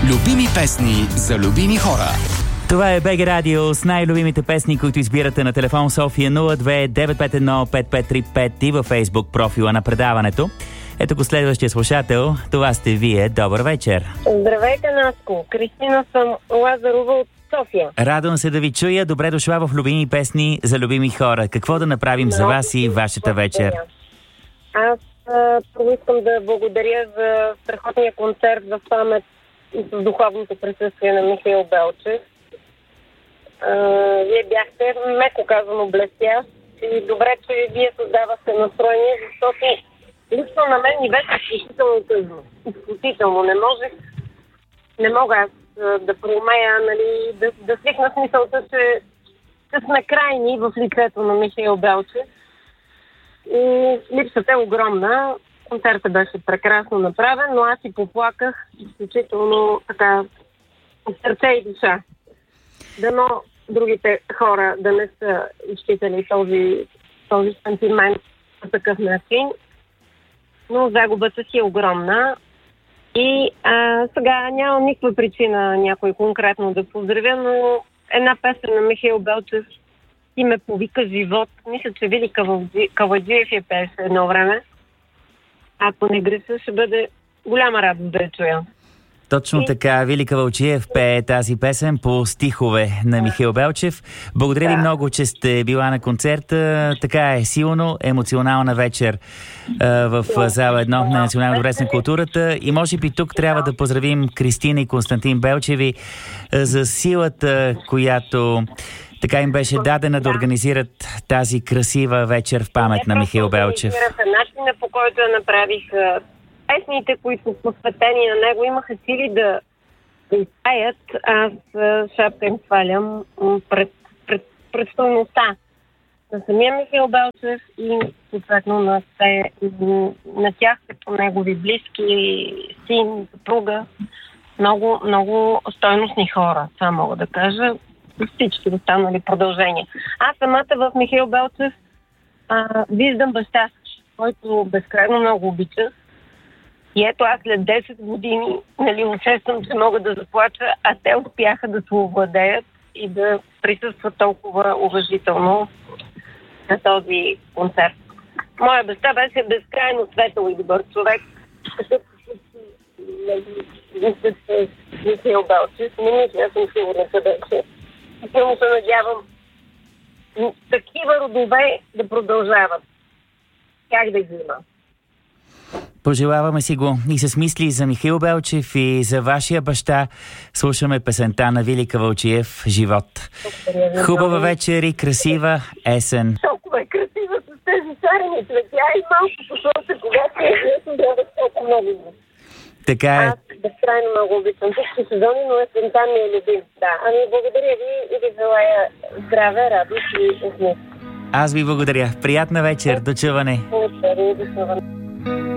Любими песни за любими хора. Това е БГ Радио с най-любимите песни, които избирате на телефон София 02 951 5535 и във Фейсбук профила на предаването. Ето го следващия слушател. Това сте вие. Добър вечер. Здравейте, Наско. Кристина съм Лазарова от София. Радвам се да ви чуя. Добре дошла в любими песни за любими хора. Какво да направим за вас и вашата вечер? Аз първо искам да благодаря за страхотния концерт в памет и с духовното присъствие на Михаил Белчев. Вие бяхте, меко казано, блестящ и добре, че вие създавахте настроение, защото лично на мен ми беше изключително тъжно. Изключително. Не мога аз да проумея, нали, да свикна с мисълта, че сме крайни в лицето на Михаил Белчев. И липсата е огромна. Концертът беше прекрасно направен, но аз си поплаках изключително така от сърце и душа. Дано другите хора да не са изчитали този сантимент по такъв начин. Но загубата си е огромна. И сега нямам никаква причина някой конкретно да поздравя, но една песен на Михаил Белчев и ме повика живот. Мисля, че Вили Каваджиев я пеше едно време. Ако не греша, ще бъде голяма радост да я чуя. Точно така. Вили Кавалчиев пее тази песен по стихове на Михаил Белчев. Благодаря ви много, че сте била на концерта. Така е, силно, емоционална вечер в зала 1 на Националния дворец на културата. И може би тук трябва да поздравим Кристина и Константин Белчеви за силата, която така им беше дадена да организират тази красива вечер в памет на Михаил Белчев. Начина, по който я направих, песните, които посветени на него имаха сили да изпаят, аз шапка им свалям пред стойността на самия Михаил Белчев и съответно на тях като негови близки, син, съпруга. Много, много стойностни хора, това мога да кажа. Всички останали продължения. Аз самата в Михаил Белчев виждам баща, който безкрайно много обича. И ето аз след 10 години, нали, усещам, че мога да заплача, а те успяха да се овладеят и да присъстват толкова уважително на този концерт. Моя баща беше безкрайно светъл и добър човек. Михаил Белчев. Не мисля, аз съм сигурна, че беше. И само се надявам такива родове да продължават. Как да ги има? Пожелаваме си го и с мисли за Михаил Белчев и за вашия баща. Слушаме песента на Вили Кавалчиев «Живот». Хубава вечер и красива есен. Толкова е красива с тези шарени цветя и малко по слънце, когато е лесно, да е толкова много. Така е. Аз безкрайно много обичам всички сезони, но есента ми е любим. Да, ами благодаря ви и ви желая здраве, радост и усмивка. Аз ви благодаря. Приятна вечер. До чуване. До чуване.